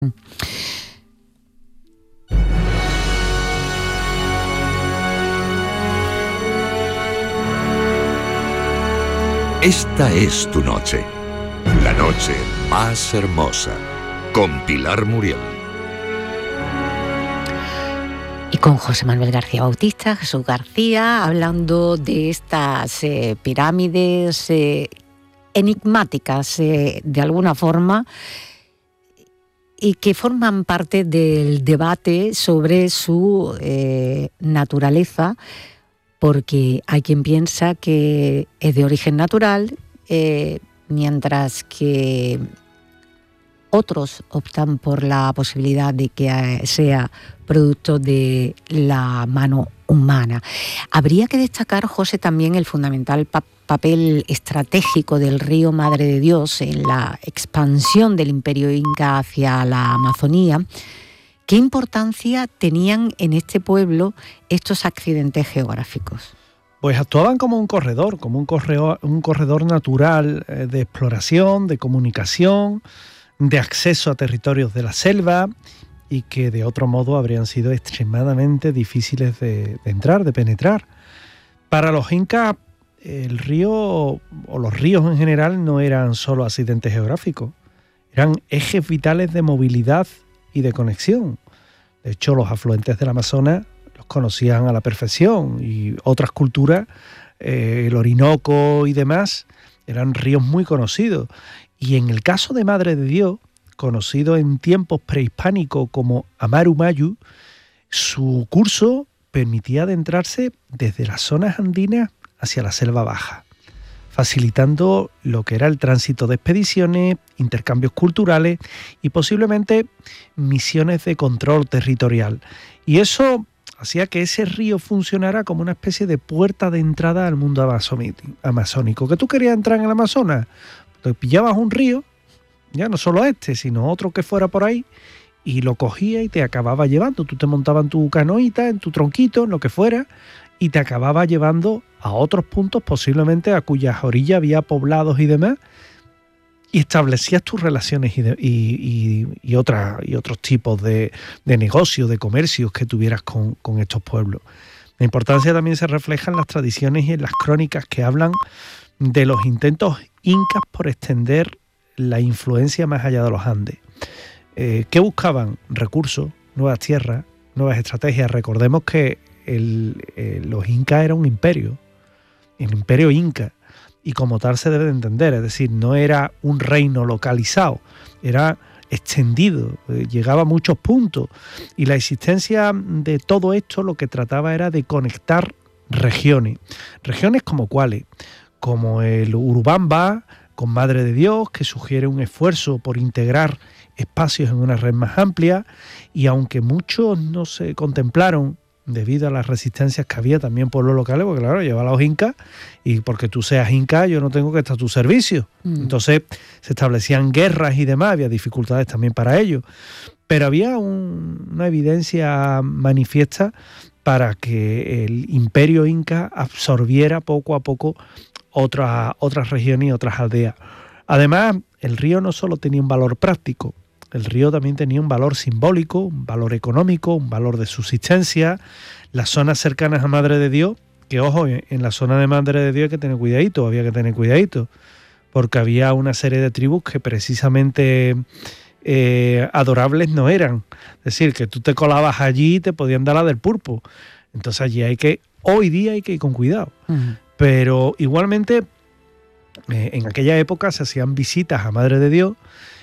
Esta es tu noche, la noche más hermosa, con Pilar Muriel. Y con José Manuel García Bautista, Jesús García, hablando de estas pirámides enigmáticas de alguna forma, y que forman parte del debate sobre su naturaleza, porque hay quien piensa que es de origen natural, mientras que otros optan por la posibilidad de que sea producto de la mano humana. Habría que destacar, José, también el fundamental papel estratégico del río Madre de Dios en la expansión del Imperio Inca hacia la Amazonía. ¿Qué importancia tenían en este pueblo estos accidentes geográficos? Pues actuaban como un corredor natural de exploración, de comunicación, de acceso a territorios de la selva, y que de otro modo habrían sido extremadamente difíciles de entrar, de penetrar. Para los incas, el río o los ríos en general no eran solo accidentes geográficos, eran ejes vitales de movilidad y de conexión. De hecho, los afluentes del Amazonas los conocían a la perfección, y otras culturas, el Orinoco y demás, eran ríos muy conocidos. Y en el caso de Madre de Dios, conocido en tiempos prehispánicos como Amaru Mayu, su curso permitía adentrarse desde las zonas andinas hacia la selva baja, facilitando lo que era el tránsito de expediciones, intercambios culturales y posiblemente misiones de control territorial. Y eso hacía que ese río funcionara como una especie de puerta de entrada al mundo amazónico. ¿Que tú querías entrar en el Amazonas? Te pillabas un río, ya no solo este, sino otro que fuera por ahí, y lo cogía y te acababa llevando. Tú te montabas en tu canoita, en tu tronquito, en lo que fuera, y te acababa llevando a otros puntos, posiblemente a cuyas orillas había poblados y demás, y establecías tus relaciones y otros tipos de negocios, de comercios que tuvieras con estos pueblos. La importancia también se refleja en las tradiciones y en las crónicas que hablan de los intentos incas por extender la influencia más allá de los Andes. ¿Qué buscaban? Recursos, nuevas tierras, nuevas estrategias. Recordemos que los incas eran un imperio, el imperio inca, y como tal se debe de entender, es decir, no era un reino localizado, era extendido, llegaba a muchos puntos, y la existencia de todo esto lo que trataba era de conectar regiones como cuáles, como el Urubamba con Madre de Dios, que sugiere un esfuerzo por integrar espacios en una red más amplia, y aunque muchos no se contemplaron debido a las resistencias que había también pueblos locales, porque claro, lleva a los incas, y porque tú seas inca yo no tengo que estar a tu servicio. Entonces se establecían guerras y demás, había dificultades también para ello, pero había una evidencia manifiesta para que el imperio inca absorbiera poco a poco otras regiones y otras aldeas. Además, el río no solo tenía un valor práctico, el río también tenía un valor simbólico, un valor económico, un valor de subsistencia. Las zonas cercanas a Madre de Dios, que ojo, en la zona de Madre de Dios había que tener cuidadito, porque había una serie de tribus que precisamente adorables no eran. Es decir, que tú te colabas allí y te podían dar la del pulpo. Entonces allí hoy día hay que ir con cuidado. Pero igualmente, en aquella época se hacían visitas a Madre de Dios,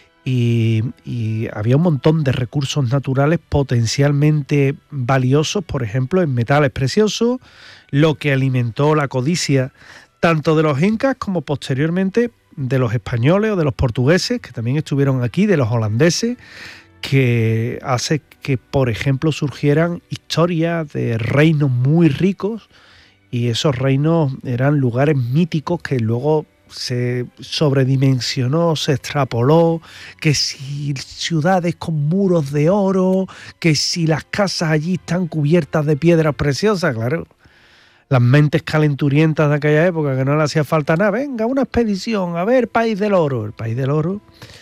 y había un montón de recursos naturales potencialmente valiosos, por ejemplo, en metales preciosos, lo que alimentó la codicia tanto de los incas como posteriormente de los españoles o de los portugueses, que también estuvieron aquí, de los holandeses, que hace que, por ejemplo, surgieran historias de reinos muy ricos, y esos reinos eran lugares míticos que luego se sobredimensionó, se extrapoló, que si ciudades con muros de oro, que si las casas allí están cubiertas de piedras preciosas. Claro, las mentes calenturientas de aquella época, que no le hacía falta nada, venga, una expedición, a ver, País del Oro. El País del Oro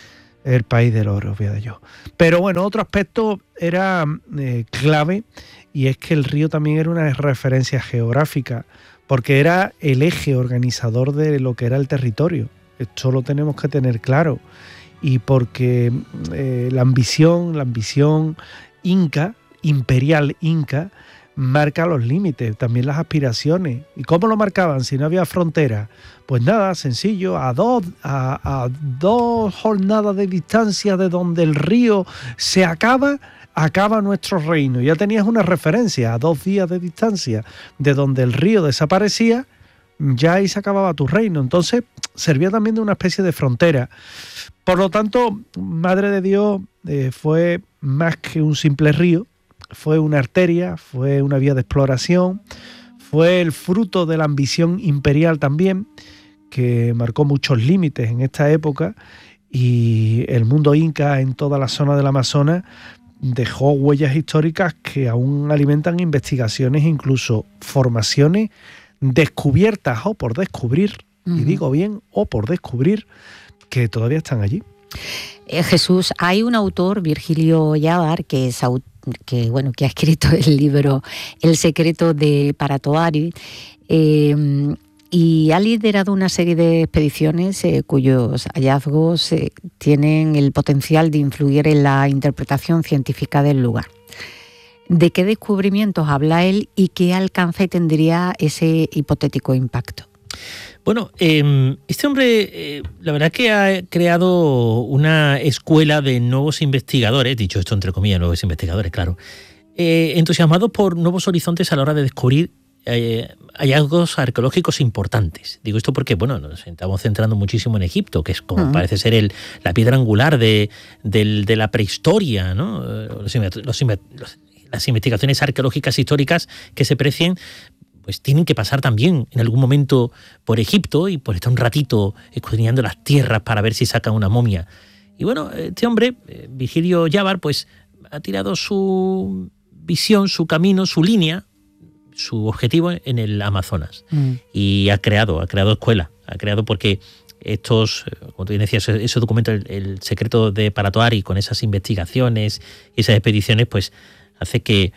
el país del oro, fíjate yo. Pero bueno, otro aspecto era clave, y es que el río también era una referencia geográfica, porque era el eje organizador de lo que era el territorio. Esto lo tenemos que tener claro. Y porque la ambición inca, imperial inca, marca los límites, también las aspiraciones. ¿Y cómo lo marcaban si no había frontera? Pues nada, sencillo, a dos jornadas de distancia de donde el río se acaba nuestro reino. Ya tenías una referencia, a 2 días de distancia de donde el río desaparecía, ya ahí se acababa tu reino. Entonces servía también de una especie de frontera. Por lo tanto, Madre de Dios fue más que un simple río, fue una arteria, fue una vía de exploración, fue el fruto de la ambición imperial también, que marcó muchos límites en esta época, y el mundo inca en toda la zona del Amazonas dejó huellas históricas que aún alimentan investigaciones, incluso formaciones descubiertas o por descubrir, y digo bien, o por descubrir, que todavía están allí. Jesús, hay un autor, Virgilio Llávaro, que ha escrito el libro El secreto de Paratoari, y ha liderado una serie de expediciones cuyos hallazgos tienen el potencial de influir en la interpretación científica del lugar. ¿De qué descubrimientos habla él y qué alcance tendría ese hipotético impacto? Bueno, este hombre, la verdad que ha creado una escuela de nuevos investigadores, dicho esto entre comillas, nuevos investigadores, claro, entusiasmados por nuevos horizontes a la hora de descubrir hallazgos arqueológicos importantes. Digo esto porque, bueno, nos estamos centrando muchísimo en Egipto, que es como parece ser la piedra angular de la prehistoria, ¿no? Las investigaciones arqueológicas históricas que se precien, pues tienen que pasar también en algún momento por Egipto y por estar un ratito escudriñando las tierras para ver si sacan una momia. Y bueno, este hombre, Virgilio Llávaro, pues ha tirado su visión, su camino, su línea, su objetivo en el Amazonas. Y ha creado escuela, porque estos, como tú decías, ese documento, el secreto de Paratoari, con esas investigaciones y esas expediciones, pues hace que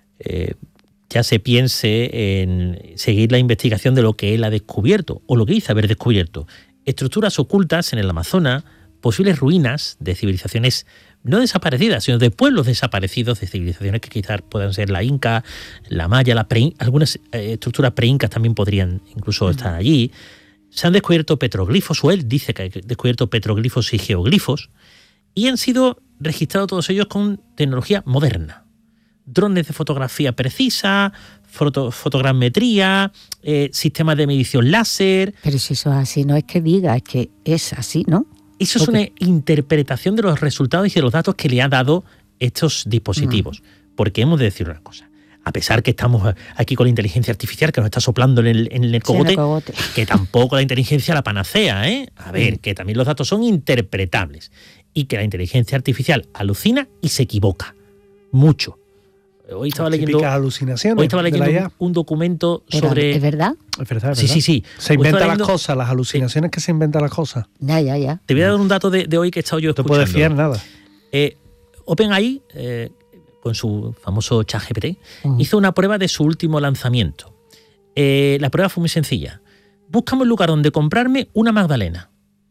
ya se piense en seguir la investigación de lo que él ha descubierto, o lo que dice haber descubierto. Estructuras ocultas en el Amazonas, posibles ruinas de civilizaciones no desaparecidas, sino de pueblos desaparecidos, de civilizaciones que quizás puedan ser la inca, la maya, algunas estructuras pre-incas también podrían incluso estar allí. Se han descubierto petroglifos, o él dice que ha descubierto petroglifos y geoglifos, y han sido registrados todos ellos con tecnología moderna. Drones de fotografía precisa, fotogrametría, sistemas de medición láser. Pero si eso es así, no es que diga, es que es así, ¿no? Eso es una interpretación de los resultados y de los datos que le han dado estos dispositivos. Porque hemos de decir una cosa. A pesar que estamos aquí con la inteligencia artificial que nos está soplando en el cogote, que tampoco la inteligencia la panacea, ¿eh? A ver, que también los datos son interpretables. Y que la inteligencia artificial alucina y se equivoca. Mucho. Hoy estaba leyendo un documento sobre... ¿Es verdad? Es verdad. Sí. Se inventan las cosas, las alucinaciones que se inventan las cosas. Ya. Te voy a dar un dato de hoy que he estado yo escuchando. No puedes fiar nada. OpenAI, con su famoso ChatGPT, hizo una prueba de su último lanzamiento. La prueba fue muy sencilla. Búscame un lugar donde comprarme una magdalena.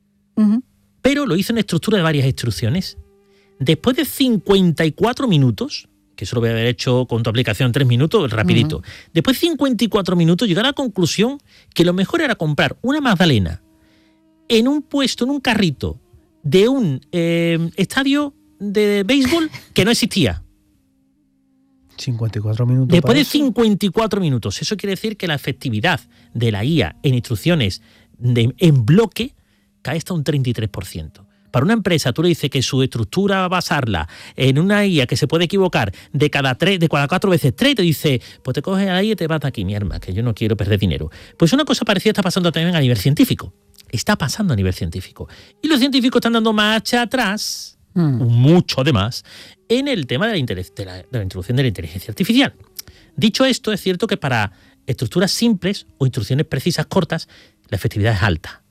Pero lo hizo en estructura de varias instrucciones. Después de 54 minutos... que eso lo voy a haber hecho con tu aplicación en 3 minutos, rapidito. Después de 54 minutos llegar a la conclusión que lo mejor era comprar una magdalena en un puesto, en un carrito de un estadio de béisbol que no existía. 54 minutos. Después de 54 minutos. Eso quiere decir que la efectividad de la IA en instrucciones en bloque cae hasta un 33%. Para una empresa, tú le dices que su estructura va a basarla en una IA que se puede equivocar de cada 4 veces 3, te dice, pues te coges ahí y te vas de aquí, mi arma, que yo no quiero perder dinero. Pues una cosa parecida está pasando también a nivel científico. Está pasando a nivel científico. Y los científicos están dando marcha atrás, mucho además, en el tema de la introducción de la inteligencia artificial. Dicho esto, es cierto que para estructuras simples o instrucciones precisas cortas, la efectividad es alta.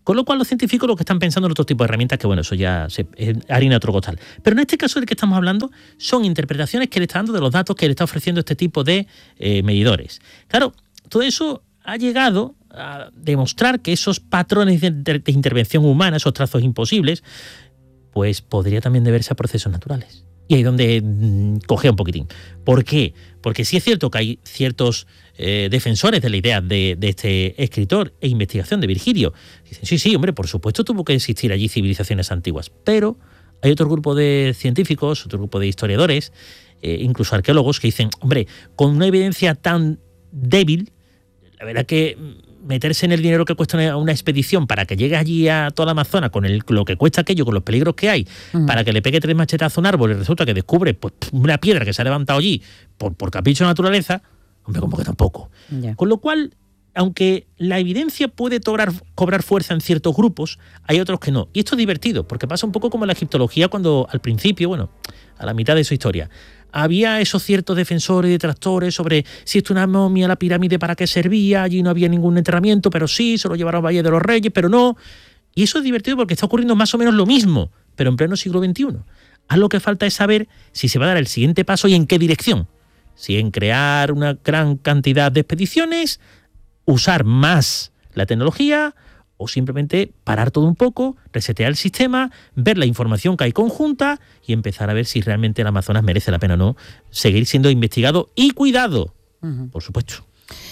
Con lo cual los científicos lo que están pensando en otro tipo de herramientas, que bueno, eso ya es harina de otro costal. Pero en este caso del que estamos hablando son interpretaciones que le está dando de los datos que le está ofreciendo este tipo de medidores. Claro, todo eso ha llegado a demostrar que esos patrones de intervención humana, esos trazos imposibles, pues podría también deberse a procesos naturales. Y ahí es donde cogea un poquitín. ¿Por qué? Porque sí es cierto que hay ciertos defensores de la idea de este escritor e investigación de Virgilio. Dicen, sí, hombre, por supuesto tuvo que existir allí civilizaciones antiguas. Pero hay otro grupo de científicos, otro grupo de historiadores, incluso arqueólogos, que dicen, hombre, con una evidencia tan débil, la verdad que meterse en el dinero que cuesta una expedición para que llegue allí a toda la Amazonas con lo que cuesta aquello, con los peligros que hay, para que le pegue 3 machetazos a un árbol y resulta que descubre pues, una piedra que se ha levantado allí por capricho de naturaleza, hombre, como que tampoco. Yeah. Con lo cual, aunque la evidencia puede cobrar fuerza en ciertos grupos, hay otros que no. Y esto es divertido, porque pasa un poco como la egiptología cuando al principio, bueno, a la mitad de su historia, había esos ciertos defensores y detractores sobre si esto es una momia, la pirámide, para qué servía, allí no había ningún enterramiento, pero sí, se lo llevaron al Valle de los Reyes, pero no. Y eso es divertido porque está ocurriendo más o menos lo mismo, pero en pleno siglo XXI. Lo que falta es saber si se va a dar el siguiente paso y en qué dirección. Si en crear una gran cantidad de expediciones, usar más la tecnología, o simplemente parar todo un poco, resetear el sistema, ver la información que hay conjunta y empezar a ver si realmente el Amazonas merece la pena o no seguir siendo investigado y cuidado, por supuesto.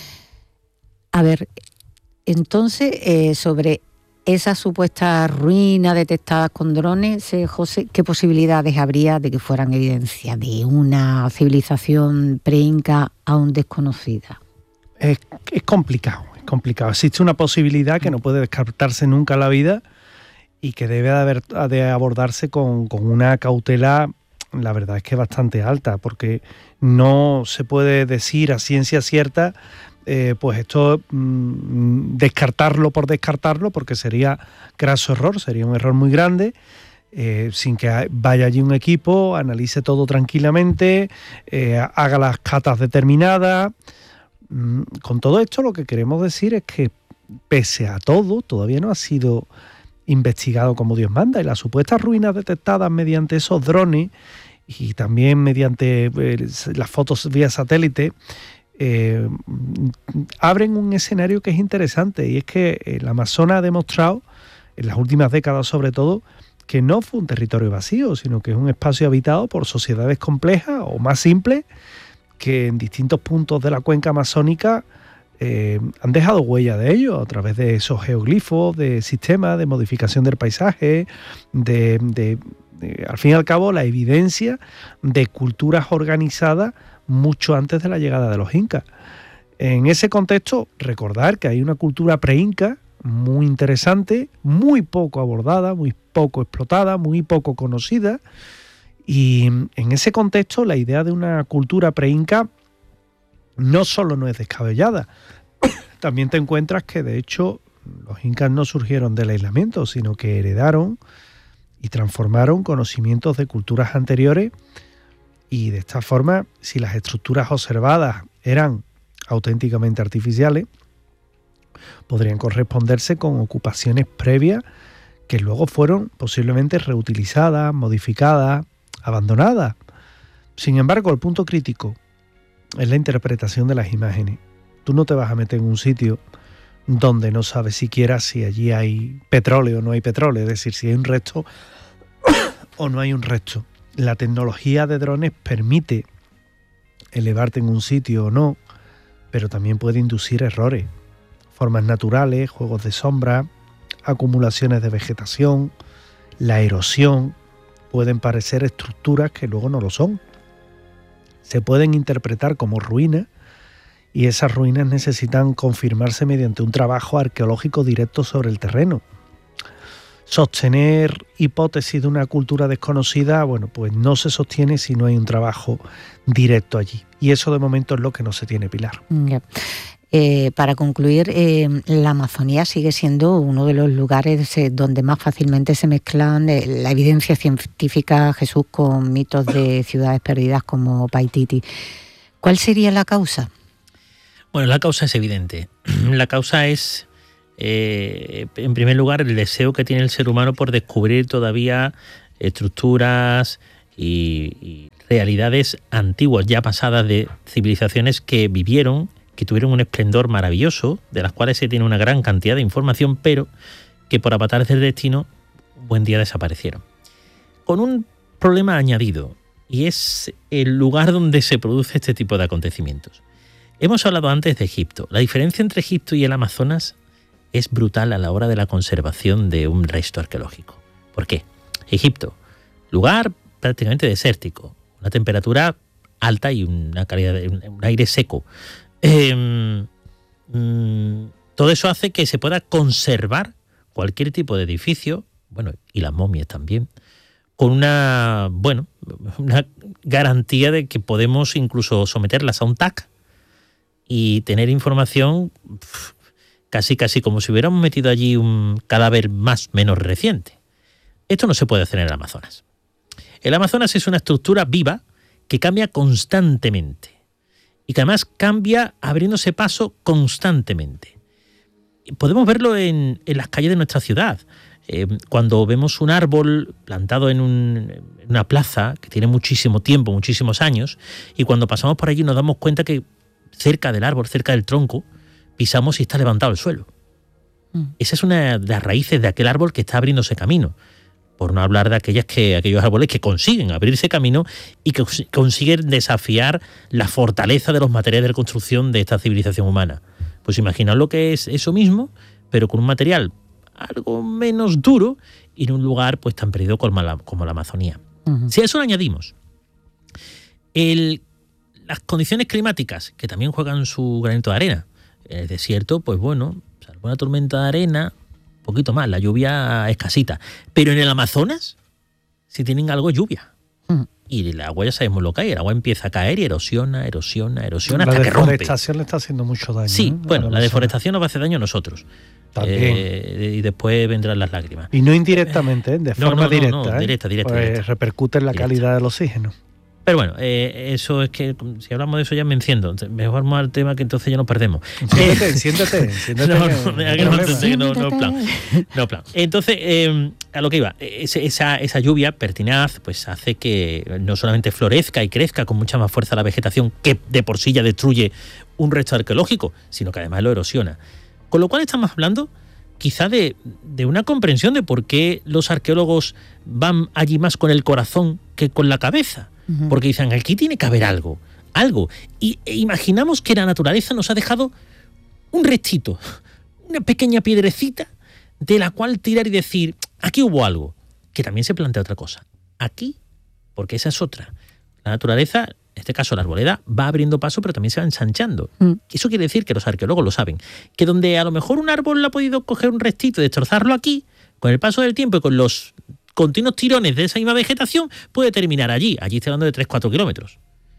A ver, entonces, sobre esas supuestas ruinas detectadas con drones, José, ¿qué posibilidades habría de que fueran evidencia de una civilización preinca aún desconocida? Es complicado. Complicado. Existe una posibilidad que no puede descartarse nunca en la vida y que debe de abordarse con una cautela, la verdad es que bastante alta, porque no se puede decir a ciencia cierta, pues esto descartarlo por descartarlo, porque sería graso error, sería un error muy grande, sin que vaya allí un equipo, analice todo tranquilamente, haga las catas determinadas. Con todo esto lo que queremos decir es que pese a todo todavía no ha sido investigado como Dios manda, y las supuestas ruinas detectadas mediante esos drones y también mediante las fotos vía satélite abren un escenario que es interesante, y es que el Amazonas ha demostrado en las últimas décadas sobre todo que no fue un territorio vacío, sino que es un espacio habitado por sociedades complejas o más simples que en distintos puntos de la cuenca amazónica han dejado huella de ello a través de esos geoglifos, de sistemas, de modificación del paisaje, al fin y al cabo la evidencia de culturas organizadas mucho antes de la llegada de los incas. En ese contexto, recordar que hay una cultura preinca muy interesante, muy poco abordada, muy poco explotada, muy poco conocida. Y en ese contexto la idea de una cultura preinca no solo no es descabellada, también te encuentras que de hecho los incas no surgieron del aislamiento, sino que heredaron y transformaron conocimientos de culturas anteriores, y de esta forma, si las estructuras observadas eran auténticamente artificiales, podrían corresponderse con ocupaciones previas que luego fueron posiblemente reutilizadas, modificadas, abandonadas. Sin embargo, el punto crítico es la interpretación de las imágenes. Tú no te vas a meter en un sitio donde no sabes siquiera si allí hay petróleo o no hay petróleo, es decir, si hay un resto o no hay un resto. La tecnología de drones permite elevarte en un sitio o no, pero también puede inducir errores, formas naturales, juegos de sombra, acumulaciones de vegetación, la erosión. Pueden parecer estructuras que luego no lo son. Se pueden interpretar como ruinas, y esas ruinas necesitan confirmarse mediante un trabajo arqueológico directo sobre el terreno. Sostener hipótesis de una cultura desconocida, bueno, pues no se sostiene si no hay un trabajo directo allí. Y eso de momento es lo que no se tiene, Pilar. Para concluir, la Amazonía sigue siendo uno de los lugares donde más fácilmente se mezclan la evidencia científica, Jesús, con mitos de ciudades perdidas como Paititi. ¿Cuál sería la causa? Bueno, la causa es evidente. La causa es en primer lugar, el deseo que tiene el ser humano por descubrir todavía estructuras y realidades antiguas, ya pasadas, de civilizaciones que vivieron, que tuvieron un esplendor maravilloso, de las cuales se tiene una gran cantidad de información, pero que por avatares del destino un buen día desaparecieron. Con un problema añadido, y es el lugar donde se produce este tipo de acontecimientos. Hemos hablado antes de Egipto. La diferencia entre Egipto y el Amazonas es brutal a la hora de la conservación de un resto arqueológico. ¿Por qué? Egipto, lugar prácticamente desértico, una temperatura alta y una calidad de un aire seco. Todo eso hace que se pueda conservar cualquier tipo de edificio, bueno, y las momias también, con una garantía de que podemos incluso someterlas a un TAC y tener información casi como si hubiéramos metido allí un cadáver más o menos reciente. Esto no se puede hacer en el Amazonas. El Amazonas es una estructura viva que cambia constantemente y que además cambia abriéndose paso constantemente. Podemos verlo en las calles de nuestra ciudad. Cuando vemos un árbol plantado en una plaza que tiene muchísimo tiempo, muchísimos años, y cuando pasamos por allí nos damos cuenta que cerca del árbol, cerca del tronco, pisamos y está levantado el suelo. Esa es una de las raíces de aquel árbol que está abriéndose camino. Por no hablar de aquellos árboles que consiguen abrirse camino y que consiguen desafiar la fortaleza de los materiales de construcción de esta civilización humana. Pues imaginaos lo que es eso mismo, pero con un material algo menos duro y en un lugar pues tan perdido como la Amazonía. Si a eso le añadimos las condiciones climáticas, que también juegan su granito de arena. En el desierto, pues bueno, salvo una tormenta de arena, un poquito más, la lluvia escasita. Pero en el Amazonas, si tienen algo, lluvia. Y el agua ya sabemos lo que hay, el agua empieza a caer y erosiona hasta que rompe. La deforestación le está haciendo mucho daño. Sí, bueno, la deforestación nos va a hacer daño a nosotros. Y después vendrán las lágrimas. Y no indirectamente, de forma directa. Directa. Pues repercute en la calidad del oxígeno. Pero bueno, eso es que si hablamos de eso ya me enciendo. Mejor vamos al tema que entonces ya nos perdemos. Siéntate. No plan. Entonces, a lo que iba, esa lluvia pertinaz pues hace que no solamente florezca y crezca con mucha más fuerza la vegetación, que de por sí ya destruye un resto arqueológico, sino que además lo erosiona. Con lo cual estamos hablando quizá de una comprensión de por qué los arqueólogos van allí más con el corazón que con la cabeza. Porque dicen, aquí tiene que haber algo. Y imaginamos que la naturaleza nos ha dejado un restito, una pequeña piedrecita de la cual tirar y decir, aquí hubo algo. Que también se plantea otra cosa. Aquí, porque esa es otra. La naturaleza, en este caso la arboleda, va abriendo paso, pero también se va ensanchando. Eso quiere decir que los arqueólogos lo saben. Que donde a lo mejor un árbol ha podido coger un restito y destrozarlo aquí, con el paso del tiempo y con los continuos tirones de esa misma vegetación, puede terminar allí. Allí estoy hablando de 3-4 kilómetros.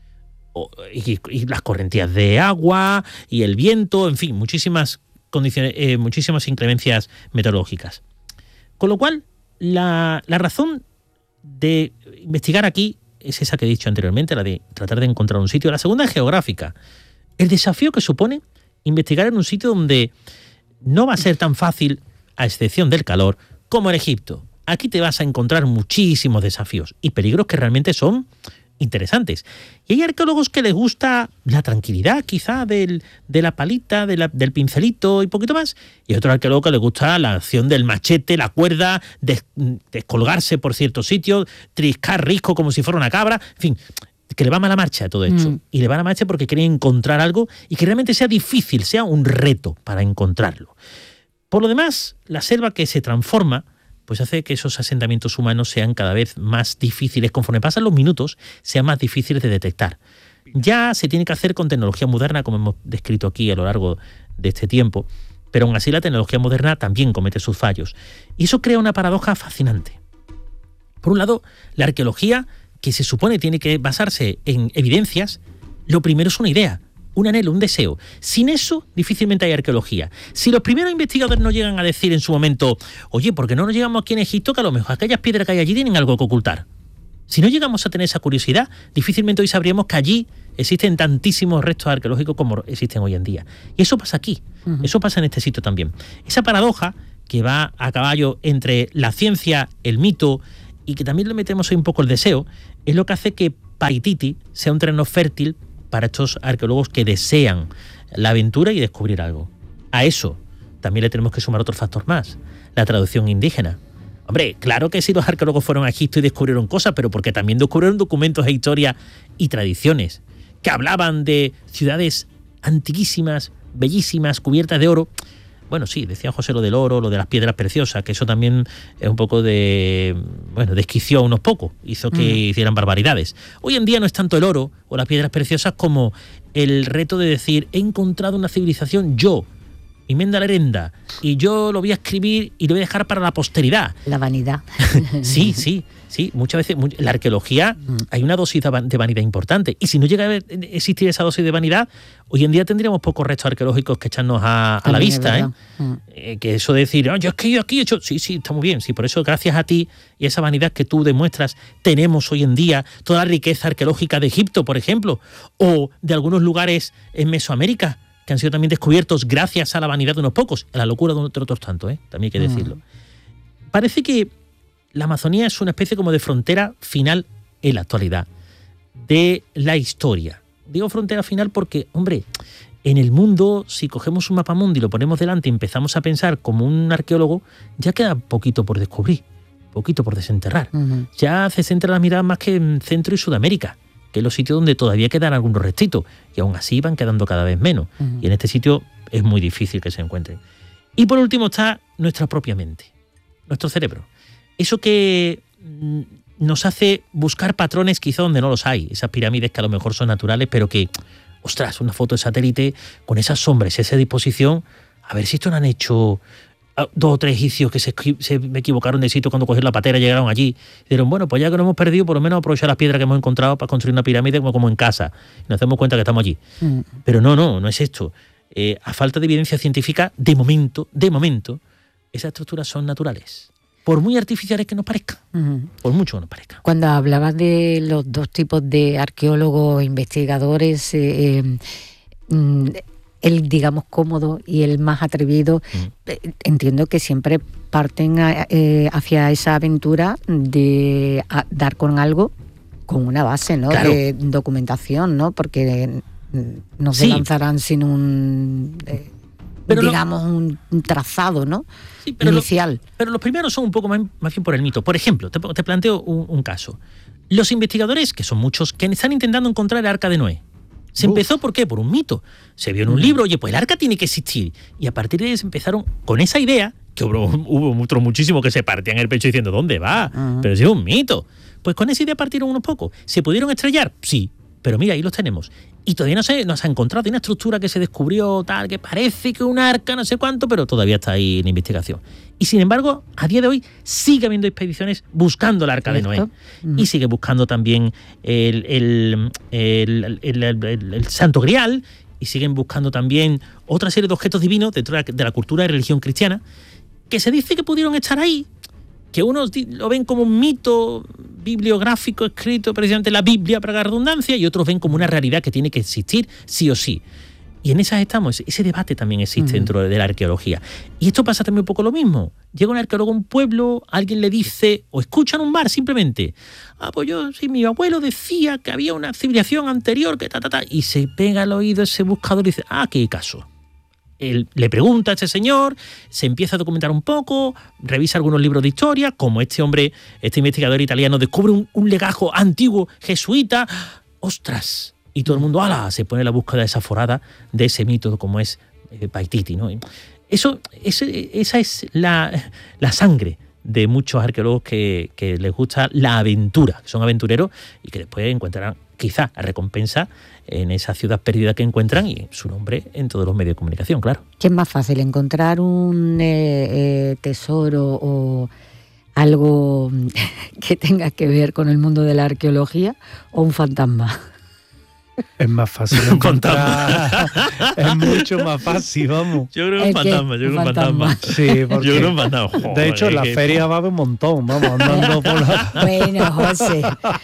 Y las correntías de agua y el viento, en fin, muchísimas condiciones, muchísimas inclemencias meteorológicas. Con lo cual, la razón de investigar aquí es esa que he dicho anteriormente, la de tratar de encontrar un sitio. La segunda es geográfica. El desafío que supone investigar en un sitio donde no va a ser tan fácil, a excepción del calor, como en Egipto. Aquí te vas a encontrar muchísimos desafíos y peligros que realmente son interesantes. Y hay arqueólogos que les gusta la tranquilidad, quizá, de la palita, del pincelito y poquito más. Y hay otros arqueólogos que les gusta la acción del machete, la cuerda, descolgarse por ciertos sitios, triscar risco como si fuera una cabra. En fin, que le va mala marcha a todo esto. Y le va mala marcha porque quieren encontrar algo y que realmente sea difícil, sea un reto para encontrarlo. Por lo demás, la selva que se transforma pues hace que esos asentamientos humanos sean cada vez más difíciles, conforme pasan los minutos, sean más difíciles de detectar. Ya se tiene que hacer con tecnología moderna, como hemos descrito aquí a lo largo de este tiempo, pero aún así la tecnología moderna también comete sus fallos. Y eso crea una paradoja fascinante. Por un lado, la arqueología, que se supone tiene que basarse en evidencias, lo primero es una idea, un anhelo, un deseo. Sin eso, difícilmente hay arqueología. Si los primeros investigadores no llegan a decir en su momento, oye, ¿por qué no nos llegamos aquí en Egipto que a lo mejor aquellas piedras que hay allí tienen algo que ocultar? Si no llegamos a tener esa curiosidad, difícilmente hoy sabríamos que allí existen tantísimos restos arqueológicos como existen hoy en día. Y eso pasa aquí, eso pasa en este sitio también. Esa paradoja que va a caballo entre la ciencia, el mito y que también le metemos ahí un poco el deseo, es lo que hace que Paititi sea un terreno fértil para estos arqueólogos que desean la aventura y descubrir algo. A eso también le tenemos que sumar otro factor más, la traducción indígena. Hombre, claro que sí, los arqueólogos fueron a Egipto y descubrieron cosas, pero porque también descubrieron documentos e historia y tradiciones que hablaban de ciudades antiquísimas, bellísimas, cubiertas de oro. Bueno, sí, decía José lo del oro, lo de las piedras preciosas, que eso también es un poco de... Bueno, desquició a unos pocos, hizo que hicieran barbaridades. Hoy en día no es tanto el oro o las piedras preciosas como el reto de decir, he encontrado una civilización yo, y Menda Lerenda, y yo lo voy a escribir y lo voy a dejar para la posteridad. La vanidad. Sí. Muchas veces la arqueología hay una dosis de vanidad importante. Y si no llega a existir esa dosis de vanidad, hoy en día tendríamos pocos restos arqueológicos que echarnos a la vista. Que eso de decir, yo es que yo aquí he hecho... Sí, está muy bien. Sí, por eso, gracias a ti y esa vanidad que tú demuestras, tenemos hoy en día toda la riqueza arqueológica de Egipto, por ejemplo, o de algunos lugares en Mesoamérica, que han sido también descubiertos gracias a la vanidad de unos pocos, a la locura de otros tantos, también hay que decirlo. Parece que la Amazonía es una especie como de frontera final en la actualidad de la historia. Digo frontera final porque, hombre, en el mundo, si cogemos un mapamundi y lo ponemos delante y empezamos a pensar como un arqueólogo, ya queda poquito por descubrir, poquito por desenterrar. Ya se centra la mirada más que en Centro y Sudamérica, que es los sitios donde todavía quedan algunos restitos, y aún así van quedando cada vez menos. Y en este sitio es muy difícil que se encuentren. Y por último está nuestra propia mente, nuestro cerebro. Eso que nos hace buscar patrones quizá donde no los hay, esas pirámides que a lo mejor son naturales, pero que, ostras, una foto de satélite con esas sombras, esa disposición, a ver si esto no han hecho 2 o 3 egipcios que se equivocaron de sitio cuando cogieron la patera, llegaron allí y dijeron, bueno, pues ya que lo hemos perdido, por lo menos aprovechar las piedras que hemos encontrado para construir una pirámide como en casa. Y nos damos cuenta que estamos allí. Pero no es esto. A falta de evidencia científica, de momento, esas estructuras son naturales. Por muy artificiales que nos parezcan, por mucho que nos parezcan. Cuando hablabas de los 2 tipos de arqueólogos, investigadores, el, digamos, cómodo y el más atrevido, entiendo que siempre parten hacia esa aventura de dar con algo, con una base, ¿no? Claro. De documentación, ¿no? Porque no se lanzarán sin un... un trazado, ¿no? Sí, pero inicial. Pero los primeros son un poco más bien por el mito. Por ejemplo, te planteo un caso. Los investigadores, que son muchos, que están intentando encontrar el Arca de Noé. Se empezó, ¿por qué? Por un mito. Se vio en un libro, oye, pues el arca tiene que existir. Y a partir de ahí se empezaron con esa idea, que hubo otros muchísimos que se partían el pecho diciendo, ¿dónde va? Pero si es un mito. Pues con esa idea partieron unos pocos. ¿Se pudieron estrellar? Sí. Pero mira, ahí los tenemos. Y todavía no se ha encontrado. Hay una estructura que se descubrió, tal, que parece que un arca, no sé cuánto, pero todavía está ahí en investigación. Y sin embargo, a día de hoy sigue habiendo expediciones buscando el Arca de Noé. Y sigue buscando también el Santo Grial, y siguen buscando también otra serie de objetos divinos dentro de la cultura y religión cristiana, que se dice que pudieron estar ahí, que unos lo ven como un mito bibliográfico escrito precisamente en la Biblia para la redundancia, y otros ven como una realidad que tiene que existir sí o sí. Y en esas estamos, ese debate también existe dentro de la arqueología. Y esto pasa también un poco lo mismo. Llega un arqueólogo a un pueblo, alguien le dice, o escucha en un bar simplemente, pues mi abuelo decía que había una civilización anterior, que y se pega al oído ese buscador y dice, ¿qué caso? Él le pregunta a este señor, se empieza a documentar un poco, revisa algunos libros de historia, como este hombre, este investigador italiano, descubre un legajo antiguo jesuita. ¡Ostras! Y todo el mundo se pone en la búsqueda desaforada de ese mito como es Paititi, ¿no? Esa es la sangre de muchos arqueólogos que les gusta la aventura, que son aventureros y que después encontrarán quizá la recompensa en esa ciudad perdida que encuentran y su nombre en todos los medios de comunicación, claro. ¿Qué es más fácil, encontrar un tesoro o algo que tenga que ver con el mundo de la arqueología o un fantasma? Es más fácil Un encontrar. Es mucho más fácil, vamos. Yo creo que un fantasma. Sí, porque Yo creo un fantasma. Joder, de hecho, en la feria va a haber un montón, vamos, andando por la... Bueno, José.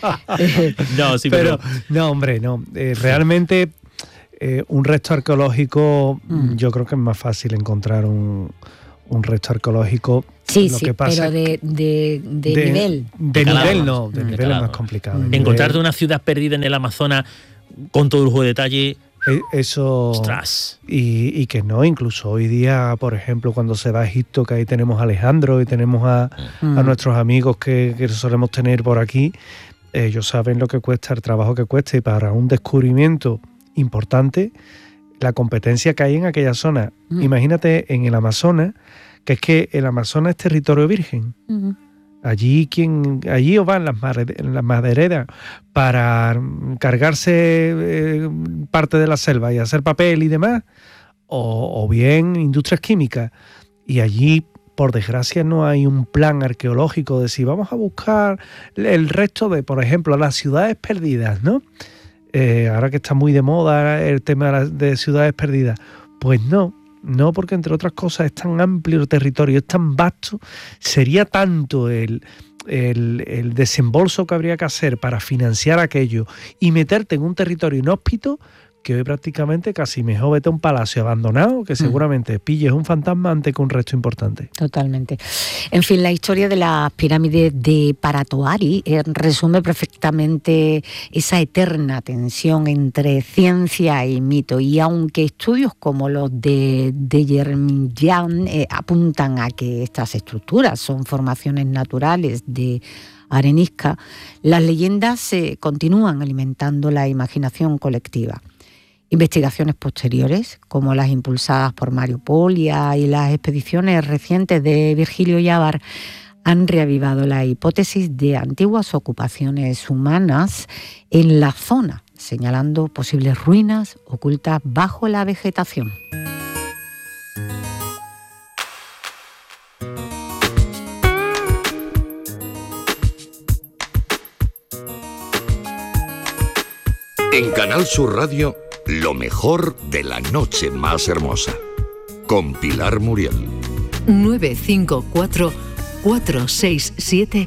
No, sí, pero No, hombre, no. Realmente, un resto arqueológico, yo creo que es más fácil encontrar un resto arqueológico. Sí, Lo sí, que pasa pero de nivel. De Calado, nivel no, de de nivel es calado. más complicado. De encontrarte nivel, una ciudad perdida en el Amazonas con todo lujo de detalle, eso. ostras. Y que no, incluso hoy día, por ejemplo, cuando se va a Egipto, que ahí tenemos a Alejandro y tenemos a nuestros amigos que solemos tener por aquí, ellos saben lo que cuesta, el trabajo que cuesta, y para un descubrimiento importante, la competencia que hay en aquella zona. Imagínate en el Amazonas, que es que el Amazonas es territorio virgen. Allí os van las madereras para cargarse parte de la selva y hacer papel y demás, o bien industrias químicas. Y allí, por desgracia, no hay un plan arqueológico de si vamos a buscar el resto de, por ejemplo, las ciudades perdidas, ¿no? Ahora que está muy de moda el tema de ciudades perdidas. Pues no, porque entre otras cosas es tan amplio el territorio, es tan vasto, sería tanto el desembolso que habría que hacer para financiar aquello y meterte en un territorio inhóspito, que hoy prácticamente casi mejor vete a un palacio abandonado, que seguramente pilles un fantasma antes que un resto importante. Totalmente. En fin, la historia de las pirámides de Paratoari resume perfectamente esa eterna tensión entre ciencia y mito, y aunque estudios como los de Yermian apuntan a que estas estructuras son formaciones naturales de arenisca, las leyendas continúan alimentando la imaginación colectiva. Investigaciones posteriores, como las impulsadas por Mario Poglia y las expediciones recientes de Virgilio Llávaro, han reavivado la hipótesis de antiguas ocupaciones humanas en la zona, señalando posibles ruinas ocultas bajo la vegetación. En Canal Sur Radio, lo mejor de la noche más hermosa. Con Pilar Muriel. 954 467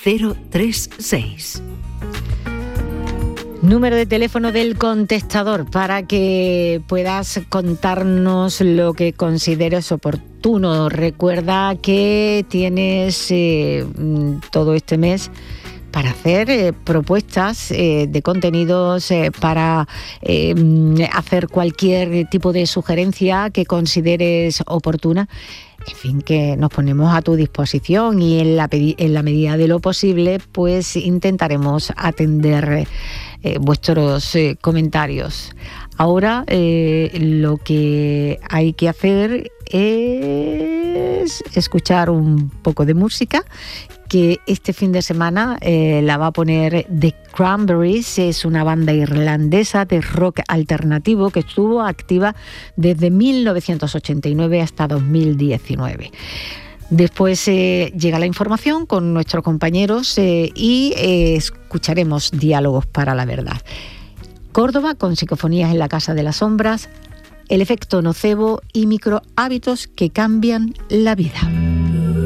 036. Número de teléfono del contestador para que puedas contarnos lo que consideres oportuno. Recuerda que tienes todo este mes para hacer propuestas de contenidos, para hacer cualquier tipo de sugerencia que consideres oportuna. En fin, que nos ponemos a tu disposición y en la medida de lo posible, pues intentaremos atender vuestros comentarios. Ahora lo que hay que hacer es escuchar un poco de música, que este fin de semana la va a poner The Cranberries. Es una banda irlandesa de rock alternativo que estuvo activa desde 1989 hasta 2019. Después llega la información con nuestros compañeros y escucharemos Diálogos para la Verdad. Córdoba con Psicofonías en la Casa de las Sombras, El efecto nocebo y microhábitos que cambian la vida.